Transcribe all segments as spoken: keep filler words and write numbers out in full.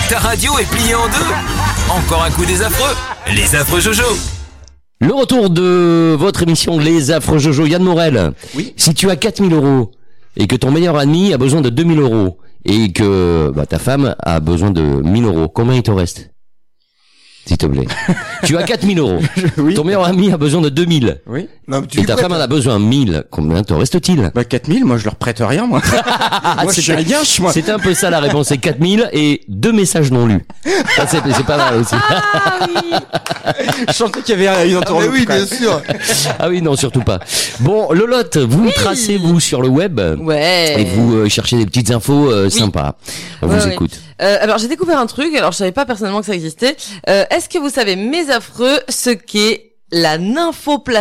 Ta radio est pliée en deux. Encore un coup des affreux. Les affreux Jojo. Le retour de votre émission Les affreux Jojo. Yann Morel. Oui. Si tu as quatre mille euros et que ton meilleur ami a besoin de deux mille euros et que bah, ta femme a besoin de mille euros, combien il te reste ? S'il te plaît. Tu as quatre mille euros. Oui. Ton meilleur ami a besoin de deux mille. Oui. Non, mais tu Et lui ta prêtes, femme en hein. a besoin de mille. Combien te reste-t-il ? Bah quatre mille, moi je leur prête rien, moi. moi je suis un yinche, moi. C'était un peu ça la réponse, c'est quatre mille et deux messages non lus. Ça, c'est, c'est pas mal aussi. Ah oui. Je sentais qu'il y avait une Ah, mais entourloupe. oui, quand bien même. sûr. Ah oui, non, surtout pas. Bon, Lolotte, vous Oui. tracez, vous, sur le web. Ouais. Et vous euh, cherchez des petites infos euh, Oui. sympas. On Ouais, vous ouais. écoute. Euh, alors j'ai découvert un truc, alors je savais pas personnellement que ça existait. Euh, est-ce que vous savez, mes affreux, ce qu'est la nymphoplastie ?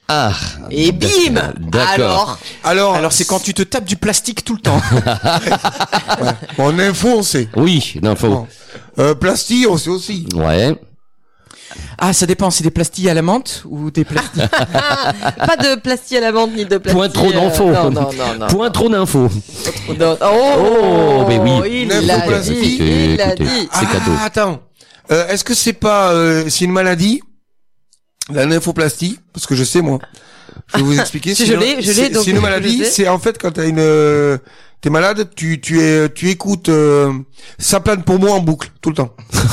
Ah. Et bim ! D'accord. Alors, Alors, Alors c'est quand tu te tapes du plastique tout le temps. bon, info, on sait. Oui, l'info. Bon. Euh, Plasti, on sait aussi. Ouais. Ah, ça dépend, c'est des plastilles à la menthe ou des plastilles. pas de plastie à la menthe ni de plastie. Point trop euh, d'infos. Non, non, non, non. Point trop d'infos. Non. Oh, Oh, mais oui. Il Nymphoplastie. l'a dit, il l'a Écoutez. dit. C'est cadeau. Ah, attends. Euh, est-ce que c'est pas, euh, c'est une maladie? La nymphoplastie? Parce que je sais, moi. Je vais vous expliquer. Si C'est je une- l'ai, je l'ai, c'est- donc C'est une je maladie, sais. c'est en fait quand t'as une, euh, t'es malade, tu, tu es, tu écoutes, euh, ça plane pour moi en boucle, tout le temps.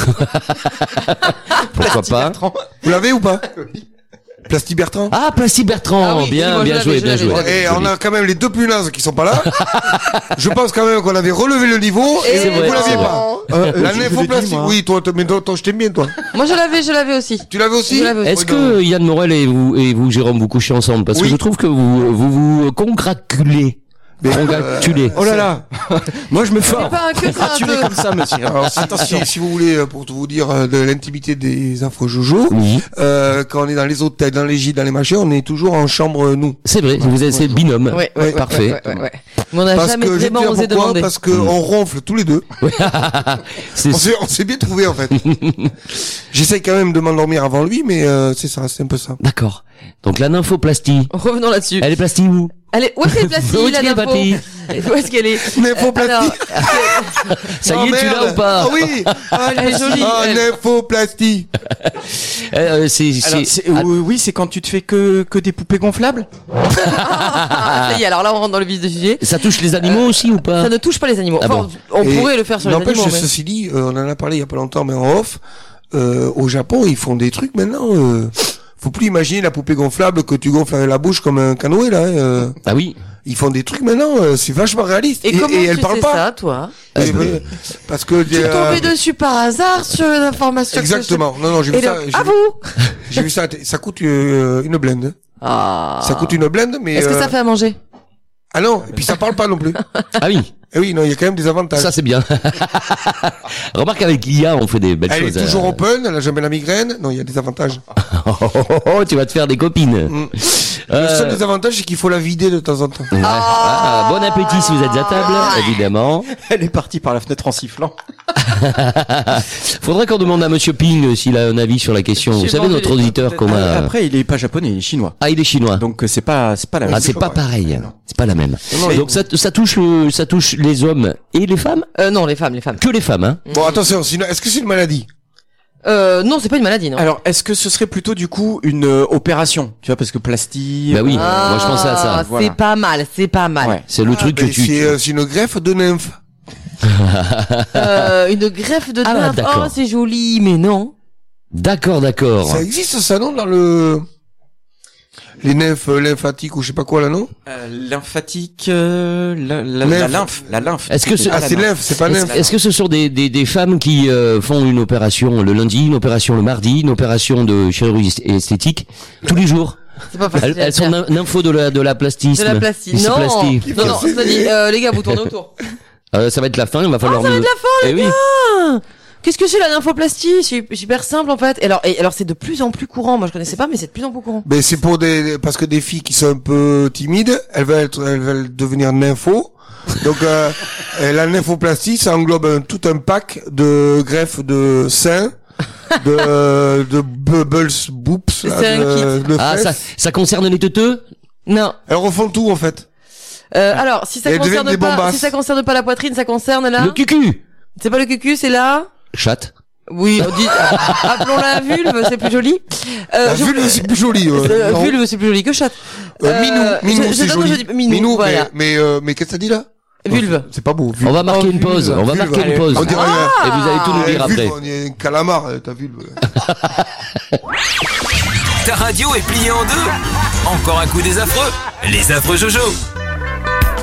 Pourquoi pas? Vous l'avez ou pas? Plasti Bertrand? Ah, Plasty Bertrand. Ah oui, bien, moi, je bien l'avais, joué, je bien l'avais, joué. je l'avais. Et on a quand même les deux plus nazes qui sont pas là. Je pense quand même qu'on avait relevé le niveau et, C'est vrai, vous l'aviez c'est pas. Euh, euh, La je- je l'ai dit, nymphoplastie, moi. oui, toi, toi, mais toi, toi, je t'aime bien, toi. Moi je l'avais, je l'avais aussi. Tu l'avais aussi? Je l'avais aussi. Est-ce que Yann Morel et vous, et vous, Jérôme, vous couchez ensemble? Parce que Oui. je trouve que vous, vous vous congratulez. Mais, Congratulez. Oh là là. Moi je me fais C'est pas un que ça un gratuler peu. comme ça, monsieur. Alors, si, Attention. si, si vous voulez, euh, pour tout vous dire euh, de l'intimité des infos Jojo, Oui. euh, quand on est dans les hôtels, dans les gîtes, dans les machins, on est toujours en chambre, euh, nous. C'est vrai, vous êtes, c'est le binôme. Ouais, ouais, ouais, Parfait. ouais, ouais, ouais. Mais on n'a Parce jamais que, je vais te vraiment dire osé pourquoi, demander. parce que on ronfle tous les deux. C'est On s'est, on s'est bien trouvé en fait. J'essaye quand même de m'endormir avant lui, mais euh, c'est ça, c'est un peu ça. D'accord. Donc la nymphoplastie. Revenons là-dessus. Elle est plastie où? Elle est, où est-ce qu'elle est plastique, Où est-ce la qu'elle est nympho plastique Où est-ce qu'elle est Nymphoplastie. Alors, Ça Oh, y est, tu merde. l'as ou pas? Ah oui. ah, elle est jolie. Ah, elle. nymphoplastie. Euh, c'est, Alors, c'est, c'est- euh, oui, c'est quand tu te fais que, que des poupées gonflables. Ah, ça y est, alors là on rentre dans le vif du sujet. ça touche les animaux aussi ou pas? Ça ne touche pas les animaux. Ah Enfin, bon. on Et pourrait le faire sur les N'empêche, animaux. Mais... ceci dit, euh, on en a parlé il y a pas longtemps, mais en off, euh, au Japon, ils font des trucs maintenant. Euh, faut plus imaginer la poupée gonflable que tu gonfles avec la bouche comme un canoë là. hein, euh. Ah oui. Ils font des trucs maintenant, euh, c'est vachement réaliste. Et, comment tu elle parle sais pas. ça, toi Et, euh, parce que Tu es euh, tombé dessus par hasard sur une information. que exactement. Non non, j'ai je- vu Et ça. donc, j'ai à vu- vous J'ai vu ça. Ça coûte euh, une blende. Ah. Ça coûte une blende, mais Est-ce que euh, ça fait à manger ah non. Et puis ça parle pas non plus. Ah oui. Eh oui, non, il y a quand même des avantages. Ça c'est bien. Remarque avec l'I A on fait des belles Elle choses. est toujours euh. open, elle a jamais la migraine. Non, il y a des avantages. Oh, oh, oh, oh, tu vas te faire des copines. Mm. Euh, Le seul désavantage, c'est qu'il faut la vider de temps en temps. ouais. Ah, bon appétit si vous êtes à table, évidemment. Elle est partie par la fenêtre en sifflant. Faudrait qu'on demande à Monsieur Ping s'il a un avis sur la question. Vous J'ai savez, mangé notre les- auditeur Euh, commun. Après, il est pas japonais, il est chinois. Ah, il est chinois. Donc euh, c'est pas c'est pas la même Ah, c'est chose. pas pareil. C'est pas la même. Non, non, Donc ça, ça touche, le- ça touche les hommes et les femmes. euh, Non, les femmes, les femmes. Que les femmes, hein. Bon, attention, sinon, est-ce que c'est une maladie? Euh, non, c'est pas une maladie, non. Alors, est-ce que ce serait plutôt du coup une euh, opération, tu vois, parce que plastique. Bah oui. Ah, moi, je pensais à ça. Voilà. C'est pas mal, c'est pas mal. Ouais. C'est le truc Ben, que tu. c'est, euh, c'est une greffe de nymphe. Euh, une greffe de Ah, nymphe. d'accord. Oh, c'est joli, mais non. D'accord, d'accord. Ça existe ça, non, dans le... Les nymphes euh, lymphatiques ou je sais pas quoi, là, non? Euh, lymphatique, euh, la, la, Lymphe. la lymphe, la lymphe. Est-ce que ce- Ah, c'est lymphe, c'est pas Est-ce, nymphe. est-ce que ce sont des, des, des femmes qui euh, font une opération le lundi, une opération le mardi, une opération de chirurgie esthétique tous les jours? C'est pas facile. Elles, à elles sont dire. nym- nympho de la de la plastisme. De la plastique. Non. Plastie. Non, non, ça dit, euh, les gars, vous tournez autour. Euh, ça va être la fin, il va falloir. Ah, ça va nous- être la fin, Eh oui. Ah, qu'est-ce que c'est la nymphoplastie? C'est super simple en fait. Et alors, et alors c'est de plus en plus courant. Moi je connaissais pas, mais c'est de plus en plus courant. Ben, c'est pour des, parce que des filles qui sont un peu timides, elles veulent être, elles veulent devenir nympho. Donc, euh, et la nymphoplastie, ça englobe un- tout un pack de greffes de seins, de, de bubbles, boops, là, C'est un de, de Ah, fesses. ça, ça concerne les teuteux? Non. Elles refont tout, en fait. Euh, alors, si ça Et elles concerne deviennent des pas, bombasses. si ça concerne pas la poitrine, ça concerne là. Le cucu. C'est pas le cucu, c'est la... Chatte. Oui, on dit, appelons-la vulve, c'est plus joli. Euh, La je- vulve, c'est plus joli. ouais. Euh, Non. vulve, c'est plus joli que chatte. Euh, minou, minou, je- je c'est sais pas joli. que je dis minou, voilà. mais, mais, euh, mais qu'est-ce que t'as dit là? Vulve. Non, C'est pas beau. Vulve. On va marquer Oh, une pause. vulve, On va vulve, marquer une allez. pause. On dirait Ah. Et vous allez tout nous un, dire vulve, après. on est un calamar, euh, ta vulve. Ta radio est pliée en deux. Encore un coup des affreux. Les affreux Jojo.